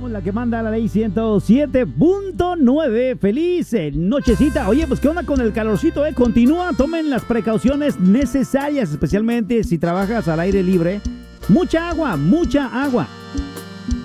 Somos la que manda la ley 107.9. Feliz nochecita. Oye, pues qué onda con el calorcito, Continúa, tomen las precauciones necesarias, especialmente si trabajas al aire libre. Mucha agua, mucha agua.